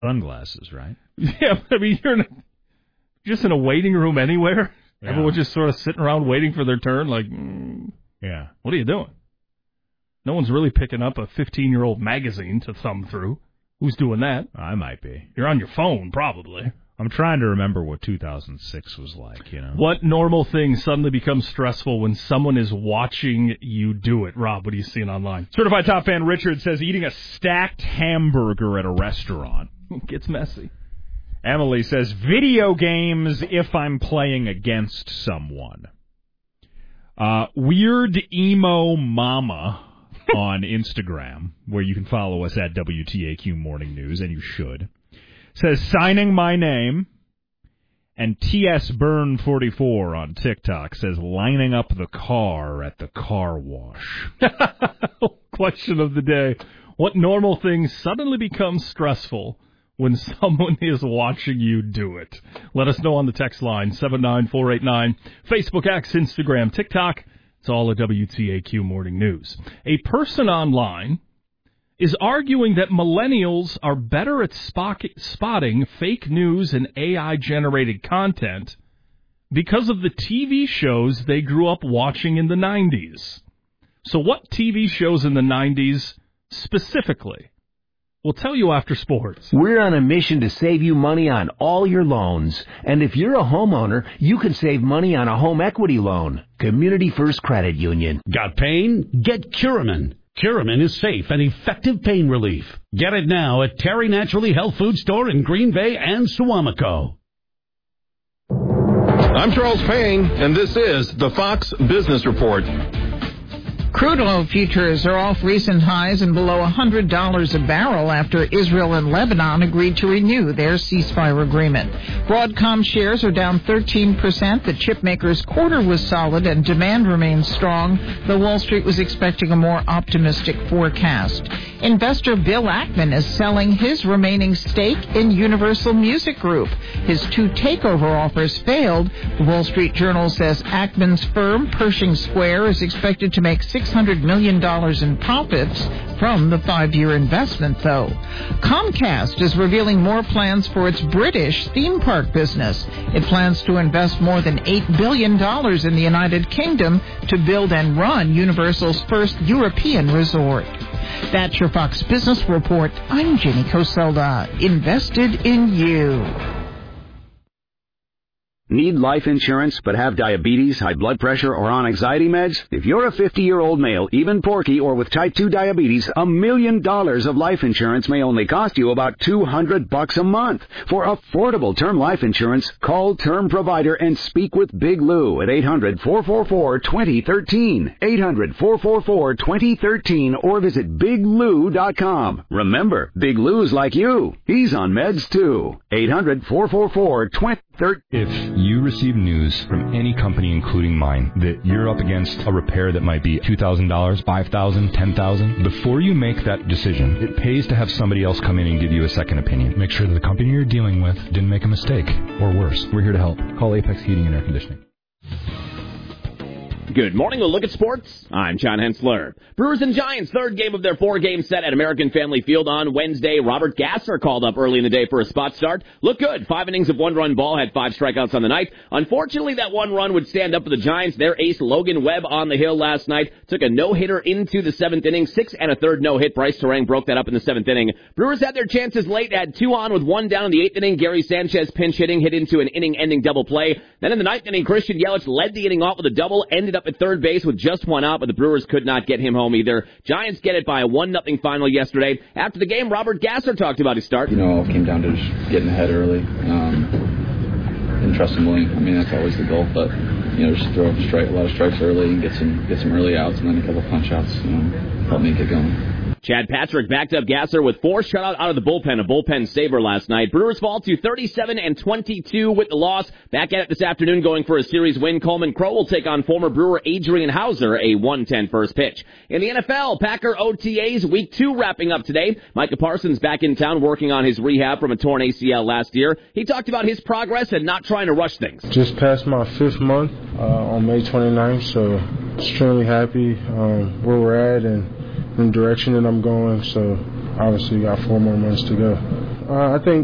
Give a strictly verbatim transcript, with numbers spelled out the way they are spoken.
Sunglasses, right? Yeah, I mean, you're in a, just in a waiting room anywhere. Yeah. Everyone's just sort of sitting around waiting for their turn. Like, mm, yeah, what are you doing? No one's really picking up a fifteen-year-old magazine to thumb through. Who's doing that? I might be. You're on your phone, probably. I'm trying to remember what two thousand six was like, you know. What normal thing suddenly becomes stressful when someone is watching you do it? Rob, what are you seeing online? Certified Top Fan Richard says eating a stacked hamburger at a restaurant. Gets messy. Emily says video games if I'm playing against someone. Uh, Weird Emo Mama on Instagram, where you can follow us at W T A Q Morning News, and you should, says signing my name. And T S Burn forty-four on TikTok says lining up the car at the car wash. Question of the day. What normal thing suddenly becomes stressful when someone is watching you do it? Let us know on the text line, seven nine four eight nine, Facebook, X, Instagram, TikTok. It's all at W T A Q Morning News. A person online is arguing that millennials are better at spot- spotting fake news and A I-generated content because of the T V shows they grew up watching in the nineties. So what T V shows in the nineties specifically? We'll tell you after sports. We're on a mission to save you money on all your loans. And if you're a homeowner, you can save money on a home equity loan. Community First Credit Union. Got pain? Get Curamin. Curamin is safe and effective pain relief. Get it now at Terry Naturally Health Food Store in Green Bay and Suamico. I'm Charles Payne, and this is the Fox Business Report. Crude oil futures are off recent highs and below one hundred dollars a barrel after Israel and Lebanon agreed to renew their ceasefire agreement. Broadcom shares are down thirteen percent. The chipmaker's quarter was solid and demand remains strong, though Wall Street was expecting a more optimistic forecast. Investor Bill Ackman is selling his remaining stake in Universal Music Group. His two takeover offers failed. The Wall Street Journal says Ackman's firm, Pershing Square, is expected to make six hundred million dollars in profits from the five-year investment, though. Comcast is revealing more plans for its British theme park business. It plans to invest more than eight billion dollars in the United Kingdom to build and run Universal's first European resort. That's your Fox Business Report. I'm Jenny Coselda. Invested in you. Need life insurance but have diabetes, high blood pressure, or on anxiety meds? If you're a fifty-year-old male, even porky, or with type two diabetes, a million dollars of life insurance may only cost you about two hundred bucks a month. For affordable term life insurance, call Term Provider and speak with Big Lou at eight hundred, four four four, two zero one three, eight hundred, four four four, two zero one three, or visit big lou dot com. Remember, Big Lou's like you. He's on meds too. eight hundred, four four four, two zero one three. If you receive news from any company, including mine, that you're up against a repair that might be two thousand dollars, five thousand dollars, ten thousand dollars, before you make that decision, it pays to have somebody else come in and give you a second opinion. Make sure that the company you're dealing with didn't make a mistake, or worse. We're here to help. Call Apex Heating and Air Conditioning. Good morning. We'll look at sports. I'm John Hensler. Brewers and Giants, third game of their four-game set at American Family Field on Wednesday. Robert Gasser called up early in the day for a spot start. Looked good. Five innings of one-run ball, had five strikeouts on the night. Unfortunately, that one run would stand up for the Giants. Their ace, Logan Webb, on the hill last night, took a no-hitter into the seventh inning. Six and a third no-hit. Bryce Terang broke that up in the seventh inning. Brewers had their chances late, had two on with one down in the eighth inning. Gary Sanchez pinch hitting, hit into an inning-ending double play. Then in the ninth inning, Christian Yelich led the inning off with a double, ended up at third base with just one out, but the Brewers could not get him home either. Giants get it by a one nothing final yesterday. After the game, Robert Gasser talked about his start. You know, it came down to just getting ahead early um, and trusting William. I mean, that's always the goal, but, you know, just throw strike, a lot of strikes early and get some get some early outs and then a couple punch outs, you know, help me get going. Chad Patrick backed up Gasser with four shutout out of the bullpen, a bullpen saver last night. Brewers fall to thirty-seven and twenty-two with the loss. Back at it this afternoon going for a series win. Coleman Crow will take on former Brewer Adrian Hauser, a one ten first pitch. In the N F L, Packer O T As week two wrapping up today. Micah Parsons back in town working on his rehab from a torn A C L last year. He talked about his progress and not trying to rush things. Just passed my fifth month uh, on May twenty-ninth, so extremely happy um, where we're at and in the direction that I'm going, so obviously got four more months to go. Uh, I think